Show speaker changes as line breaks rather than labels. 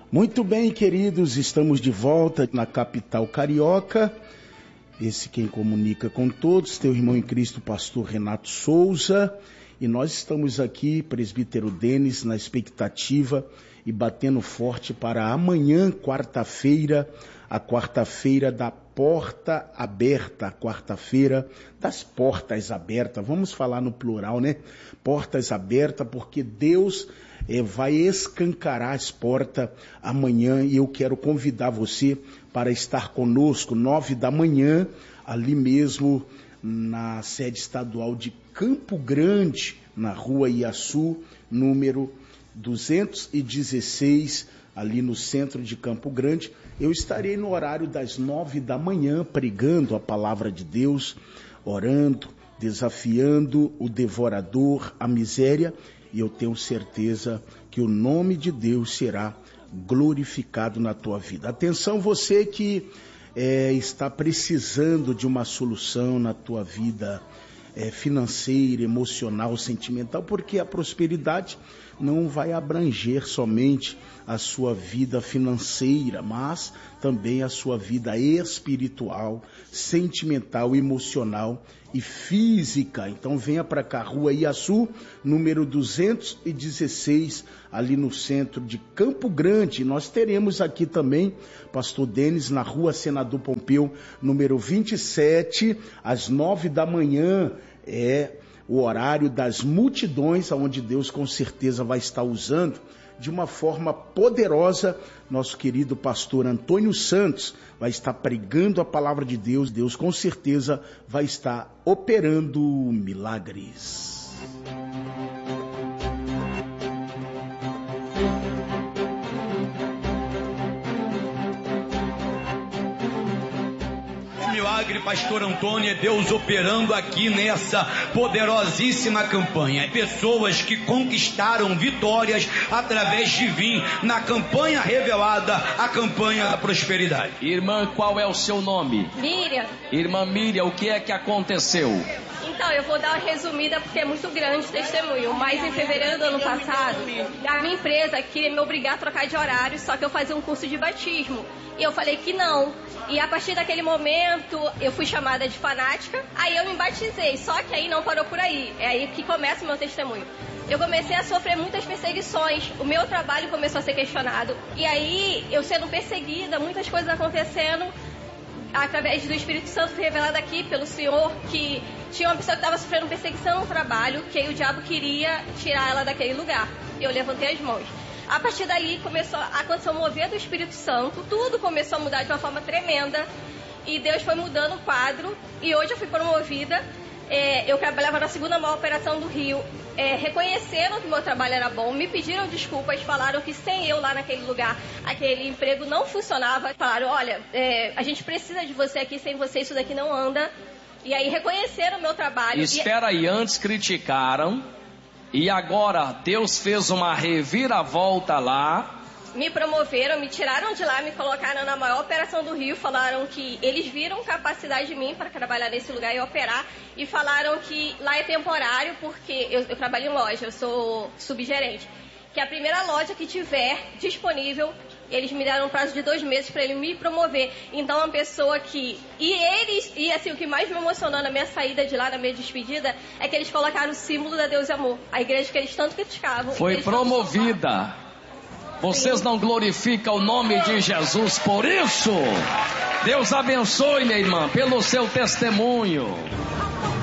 Muito bem, queridos, estamos de volta na capital carioca. Esse quem comunica com todos, teu irmão em Cristo, pastor Renato Souza. E nós estamos aqui, presbítero Denis, na expectativa e batendo forte para amanhã, quarta-feira, a quarta-feira da porta aberta, a quarta-feira das portas abertas. Vamos falar no plural, né? Portas abertas, porque Deus vai escancarar as portas amanhã e eu quero convidar você para estar conosco, 9 da manhã, ali mesmo na sede estadual de Campo Grande, na rua Iaçu, número 216, ali no centro de Campo Grande. Eu estarei no horário das 9 da manhã pregando a palavra de Deus, orando, desafiando o devorador, a miséria, e eu tenho certeza que o nome de Deus será glorificado na tua vida. Atenção, você que está precisando de uma solução na tua vida financeira, emocional, sentimental, porque a prosperidade não vai abranger somente a sua vida financeira, mas também a sua vida espiritual, sentimental, emocional e física. Então venha para cá, rua Iaçu, número 216, ali no centro de Campo Grande. Nós teremos aqui também pastor Denis na rua Senador Pompeu, número 27, às 9 da manhã, o horário das multidões, onde Deus com certeza vai estar usando de uma forma poderosa. Nosso querido pastor Antônio Santos vai estar pregando a palavra de Deus. Deus com certeza vai estar operando milagres.
Milagre, pastor Antônio, é Deus operando aqui nessa poderosíssima campanha. Pessoas que conquistaram vitórias através de vir na campanha revelada, a campanha da prosperidade.
Irmã, qual é o seu nome?
Miriam.
Irmã Miriam, o que é que aconteceu?
Então, eu vou dar uma resumida porque é muito grande o testemunho. Mas em fevereiro do ano passado, a minha empresa queria me obrigar a trocar de horário, só que eu fazia um curso de batismo. E eu falei que não. E a partir daquele momento, eu fui chamada de fanática. Aí eu me batizei, só que aí não parou por aí. É aí que começa o meu testemunho. Eu comecei a sofrer muitas perseguições. O meu trabalho começou a ser questionado. E aí, eu sendo perseguida, muitas coisas acontecendo. Através do Espírito Santo foi revelado aqui pelo Senhor que tinha uma pessoa que estava sofrendo perseguição no trabalho, que aí o diabo queria tirar ela daquele lugar. Eu levantei as mãos. A partir dali começou a acontecer o mover do Espírito Santo, tudo começou a mudar de uma forma tremenda e Deus foi mudando o quadro e hoje eu fui promovida. Eu trabalhava na segunda maior operação do Rio, reconheceram que o meu trabalho era bom, me pediram desculpas, falaram que sem eu lá naquele lugar, aquele emprego não funcionava, falaram, olha, a gente precisa de você aqui, sem você isso daqui não anda. E aí reconheceram o meu trabalho.
Espera aí, antes criticaram e agora Deus fez uma reviravolta lá.
Me promoveram, me tiraram de lá, me colocaram na maior operação do Rio, falaram que eles viram capacidade de mim para trabalhar nesse lugar e operar, e falaram que lá é temporário, porque eu trabalho em loja, eu sou subgerente, que a primeira loja que tiver disponível, eles me deram um prazo de 2 meses para ele me promover. Então, uma pessoa que... E assim, o que mais me emocionou na minha saída de lá, na minha despedida, é que eles colocaram o símbolo da Deus e Amor. A igreja que eles tanto criticavam.
Foi promovida. Vocês não glorificam o nome de Jesus por isso? Deus abençoe, minha irmã, pelo seu testemunho.